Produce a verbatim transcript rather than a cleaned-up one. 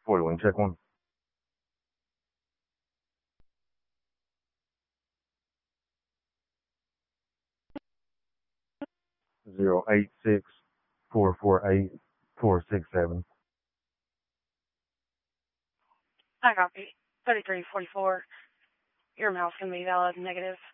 Foiling, check one. Zero eight six four four eight four six seven. I copy. thirty-three forty-four. Your mouse can be valid negative.